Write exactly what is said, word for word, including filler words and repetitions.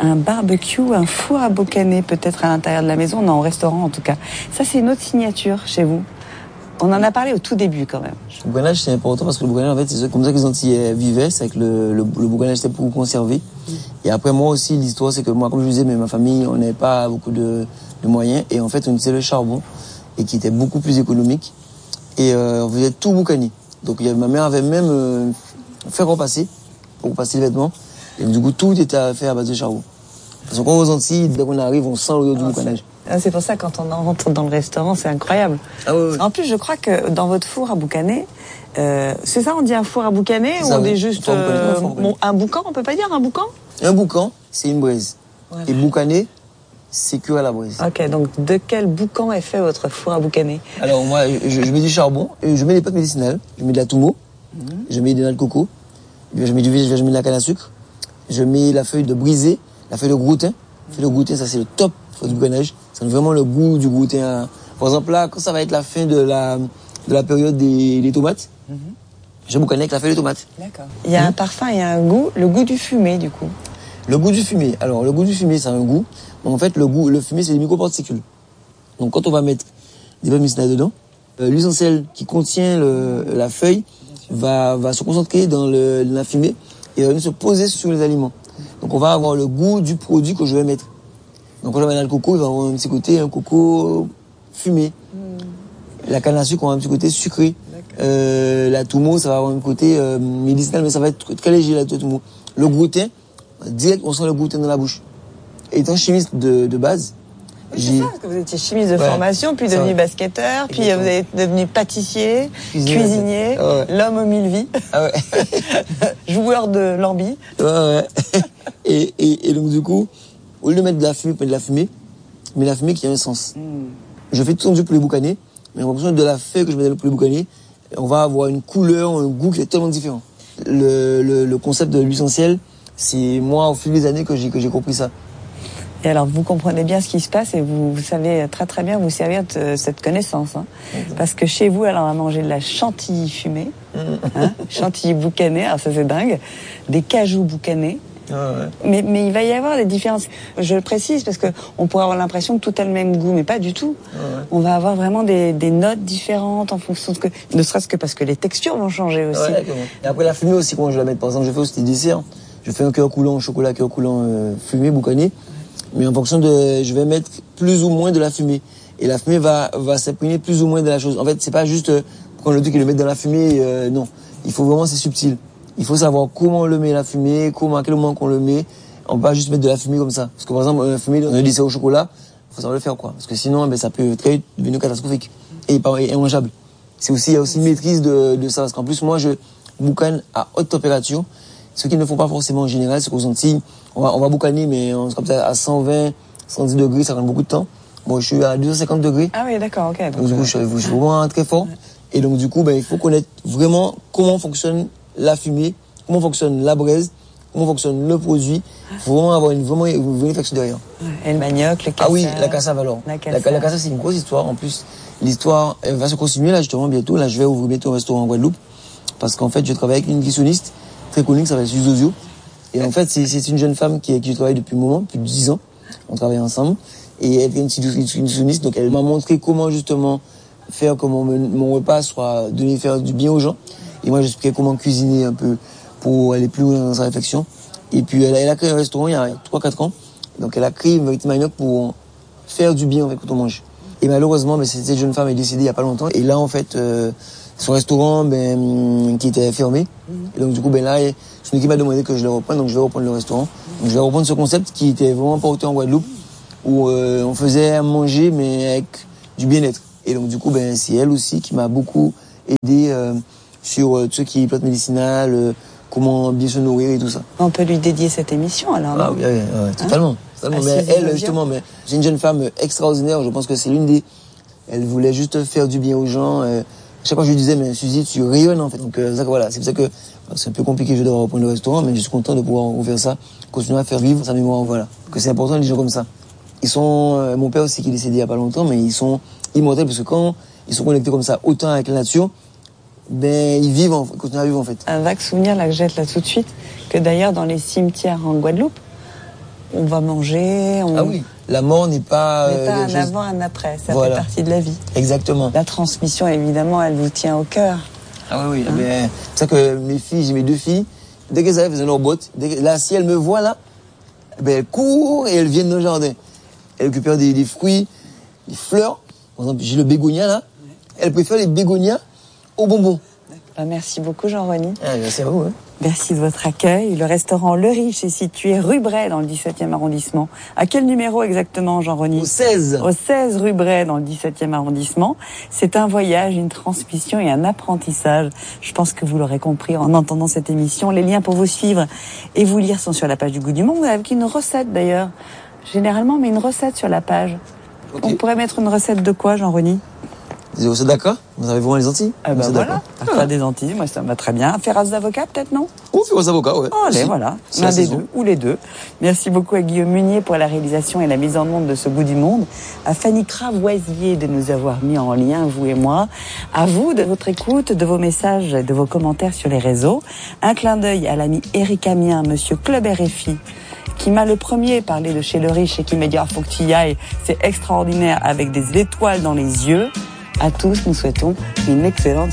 un barbecue, un four à boucaner peut-être à l'intérieur de la maison, non, au restaurant en tout cas. Ça, c'est une autre signature chez vous. On en a parlé au tout début quand même. Le boucanage, c'est important parce que le boucanage, en fait, c'est comme ça que les Antillais vivaient, c'est que le, le, le boucanage, c'était pour conserver. Mmh. Et après, moi aussi, l'histoire, c'est que moi, comme je vous disais, mais ma famille, on n'avait pas beaucoup de, de moyens. Et en fait, on utilisait le charbon, et qui était beaucoup plus économique. Et euh, on faisait tout boucaner. Donc, il y avait, ma mère avait même euh, fait repasser, pour repasser les vêtements. Et du coup, tout était fait à base de charbon. Parce que quand aux Antilles, dès qu'on arrive, on sent l'odeur du boucanage. C'est pour ça, quand on rentre dans le restaurant, c'est incroyable. Ah oui, oui. En plus, je crois que dans votre four à boucaner, euh, c'est ça, on dit un four à boucaner ou on dit juste euh, bon, un boucan, on peut pas dire un boucan? Un boucan, c'est une braise. Voilà. Et boucaner, c'est cuire à la braise. Ok, donc de quel boucan est fait votre four à boucaner? Alors moi, je, je mets du charbon, et je mets des pâtes médicinales, je mets de la toumo, mmh. je mets des noix de coco, je mets du je mets de la canne à sucre, je mets la feuille de brisée, la feuille de groutin. La feuille de groutin, ça c'est le top du boucanage. Ça donne vraiment le goût du groutin. Par exemple, là, quand ça va être la fin de la, de la période des, des tomates, mm-hmm. je boucanais avec la feuille de tomate. D'accord. Il y a mmh. un parfum, il y a un goût, le goût du fumé, du coup. Le goût du fumé. Alors, le goût du fumé, c'est un goût. En fait, le goût, le fumé, c'est des microparticules. Donc, quand on va mettre des pâtes médicinales dedans, euh, l'huile essentielle qui contient le, la feuille va, va se concentrer dans le, la fumée et va venir se poser sur les aliments. Donc, on va avoir le goût du produit que je vais mettre. Donc, quand je vais dans le coco, il va avoir un petit côté, un coco fumé. Mmh. La canne à sucre, on va avoir un petit côté sucré. Euh, la toumo, ça va avoir un côté euh, médicinal, mais ça va être très léger, la toumo. Le groutin, direct, on sent le groutin dans la bouche. Et étant chimiste de, de base, oui, c'est ça, parce que vous étiez chimiste de ouais, formation, puis devenu basketteur, puis exactement. Vous êtes devenu pâtissier, cuisinier, cuisinier ah ouais. L'homme aux mille vies, ah ouais. Joueur de lambi. Ouais, ouais. et, et, et donc, du coup, au lieu de mettre de la fumée, pas de la fumée, mais la fumée qui a un sens. Mm. Je fais tout pour les boucaner, mais en fonction de la feuille que je mets dans le poulet boucané, on va avoir une couleur, un goût qui est tellement différent. Le, le, le concept de l'huile essentielle, c'est moi, au fil des années, que j'ai, que j'ai compris ça. Et alors, vous comprenez bien ce qui se passe et vous, vous savez très très bien vous servir de cette connaissance. Hein. Mm-hmm. Parce que chez vous, alors, on va manger de la chantilly fumée, mm-hmm. hein, chantilly boucanée, alors ça c'est dingue, des cajous boucanés. Ah ouais. mais, mais il va y avoir des différences. Je le précise parce qu'on pourrait avoir l'impression que tout a le même goût, mais pas du tout. Ah ouais. On va avoir vraiment des, des notes différentes en fonction de ce que... Ne serait-ce que parce que les textures vont changer aussi. Ouais, et après la fumée aussi, comment je la mets. Par exemple, je fais aussi des desserts. Je fais un cœur coulant, chocolat cœur coulant euh, fumé, boucané. Mais en fonction de... Je vais mettre plus ou moins de la fumée. Et la fumée va, va s'imprégner plus ou moins de la chose. En fait, c'est pas juste euh, prendre le truc et le mettre dans la fumée. Euh, non. Il faut vraiment, c'est subtil. Il faut savoir comment on le met, la fumée, comment, à quel moment qu'on le met. On peut pas juste mettre de la fumée comme ça. Parce que par exemple, la fumée, on a dit c'est au chocolat, faut savoir le faire, quoi. Parce que sinon, ben, ça peut très vite devenir catastrophique. Et pas et mangeable. C'est aussi, il y a aussi une maîtrise de, de ça. Parce qu'en plus, moi, je boucane à haute température. Ce qu'ils ne font pas forcément en général, c'est qu'aux Antilles, on va, on va boucaner, mais on, comme ça, à cent vingt, cent dix degrés, ça prend beaucoup de temps. Bon, je suis à deux cent cinquante degrés. Ah oui, d'accord, ok. Donc, donc du coup, je suis, je suis vraiment très fort. Et donc, du coup, ben, il faut connaître vraiment comment fonctionne la fumée, comment fonctionne la braise, comment fonctionne le produit. Il faut vraiment avoir une, vraiment une vraie réflexion derrière. Et le manioc, le cassave. Ah oui, la cassave alors. La cassave, la, la cassave c'est une grosse histoire. En plus, l'histoire elle va se continuer là justement bientôt. Là, je vais ouvrir bientôt un restaurant en Guadeloupe. Parce qu'en fait, je travaille avec une nutritionniste très connue qui s'appelle Suzy Ozio. Et en fait, c'est, c'est une jeune femme qui, qui je travaille depuis un moment, depuis dix ans. On travaille ensemble. Et elle est une nutritionniste, donc elle m'a montré comment justement faire que mon, mon repas soit donné, faire du bien aux gens. Et moi, j'expliquais comment cuisiner un peu pour aller plus loin dans sa réflexion. Et puis, elle a, elle a créé un restaurant il y a trois quatre ans. Donc, elle a créé une variété manioc pour faire du bien, en fait, quand on mange. Et malheureusement, ben, cette jeune femme est décédée il y a pas longtemps. Et là, en fait, euh, son restaurant, ben, qui était fermé. Et donc, du coup, ben là, son équipe m'a demandé que je le reprenne. Donc, je vais reprendre le restaurant. Donc, je vais reprendre ce concept qui était vraiment porté en Guadeloupe, où euh, on faisait manger, mais avec du bien-être. Et donc, du coup, ben, c'est elle aussi qui m'a beaucoup aidé euh, sur euh, tout ce qui est plantes médicinales, euh, comment bien se nourrir et tout ça. On peut lui dédier cette émission alors. Ah oui, oui, oui, totalement. Hein totalement. Ah, mais elle, justement, mais c'est une jeune femme extraordinaire. Je pense que c'est l'une des. Elle voulait juste faire du bien aux gens. Euh, chaque fois, je lui disais, mais Suzy, tu rayonnes en fait. Donc euh, ça, voilà, c'est pour ça que c'est un peu compliqué. Je dois reprendre le restaurant, mais je suis content de pouvoir ouvrir ça, continuer à faire vivre sa mémoire. Voilà, que c'est important les gens comme ça. Ils sont. Euh, mon père aussi qui est décédé il y a pas longtemps, mais ils sont immortels parce que quand ils sont connectés comme ça, autant avec la nature. Ben, ils vivent, en, ils continuent à vivre en fait. Un vague souvenir là que je jette là tout de suite, que d'ailleurs dans les cimetières en Guadeloupe, on va manger. On... Ah oui, la mort n'est pas... n'est pas euh, un chose... avant, un après, ça voilà. fait partie de la vie. Exactement. La transmission, évidemment, elle vous tient au cœur. Ah oui, oui, hein? ben, c'est ça que mes filles, j'ai mes deux filles, dès qu'elles arrivent, elles font leur botte. Que, là, si elles me voient là, ben, elles courent et elles viennent dans le jardin. Elles récupèrent des, des fruits, des fleurs. Par exemple, j'ai le bégonia là. Elles préfèrent les bégonias aux bonbons. Ben, merci beaucoup, Jean-Rony. Ah, merci à vous. Hein. Merci de votre accueil. Le restaurant Le Riche est situé rue Bray dans le dix-septième arrondissement. À quel numéro exactement, Jean-Rony? Au seize. Au seize rue Bray dans le dix-septième arrondissement. C'est un voyage, une transmission et un apprentissage. Je pense que vous l'aurez compris en entendant cette émission. Les liens pour vous suivre et vous lire sont sur la page du Goût du Monde, avec une recette d'ailleurs. Généralement, on met une recette sur la page. Okay. On pourrait mettre une recette de quoi, Jean-Rony? Des recettes d'accord? Vous avez vraiment les Antilles? Ah ben voilà, pas ah. des Antilles, moi ça me va très bien. Ferras d'avocat peut-être, non? Oh, Ferras d'avocat, ouais. Oh, allez, si. Voilà, l'un des deux, ou les deux. Merci beaucoup à Guillaume Munier pour la réalisation et la mise en onde de ce Goût du Monde, à Fanny Cravoisier de nous avoir mis en lien, vous et moi, à vous de votre écoute, de vos messages, de vos commentaires sur les réseaux. Un clin d'œil à l'ami Eric Amien, monsieur Club R F I, qui m'a le premier parlé de chez Le Riche et qui m'a dit « Ah, faut que tu y ailles, c'est extraordinaire, avec des étoiles dans les yeux ». À tous, nous souhaitons une excellente